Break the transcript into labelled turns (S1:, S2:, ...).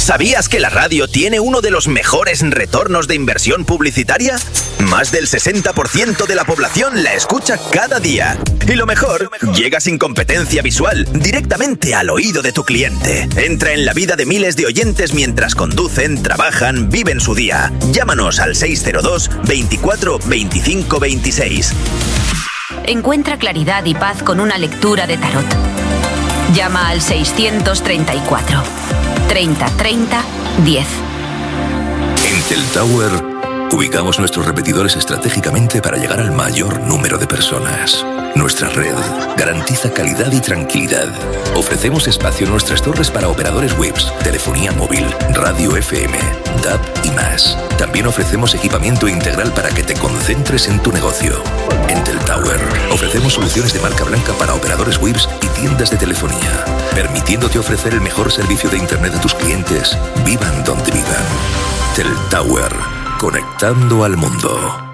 S1: ¿Sabías que la radio tiene uno de los mejores retornos de inversión publicitaria? Más del 60% de la población la escucha cada día. Y lo mejor, llega sin competencia visual, directamente al oído de tu cliente. Entra en la vida de miles de oyentes mientras conducen, trabajan, viven su día. Llámanos al 602 24 25 26.
S2: Encuentra claridad y paz con una lectura de tarot. Llama al 634 30 30 10.
S3: En Tel Tower ubicamos nuestros repetidores estratégicamente para llegar al mayor número de personas. Nuestra red garantiza calidad y tranquilidad. Ofrecemos espacio en nuestras torres para operadores webs, telefonía móvil, radio FM, DAB y más. También ofrecemos equipamiento integral para que te concentres en tu negocio. En Tel Tower ofrecemos soluciones de marca blanca para operadores webs y tiendas de telefonía, permitiéndote ofrecer el mejor servicio de internet a tus clientes, vivan donde vivan. Tel Tower, conectando al mundo.